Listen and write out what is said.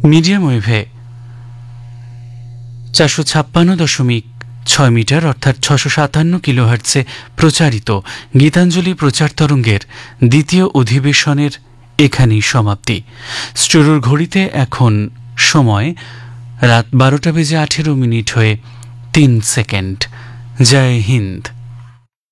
Medium ওয়েভে 456.6 metre অর্থাৎ 657 কিলোহার্টজে প্রচারিত গীতাঞ্জলি প্রচার তরঙ্গের দ্বিতীয় অধিবেশনের এখানেই সমাপ্তি। স্টুডিওর ঘড়িতে এখন সময় রাত 12টা বেজে 18 মিনিট হয়ে 3 সেকেন্ড। জয় হিন্দ।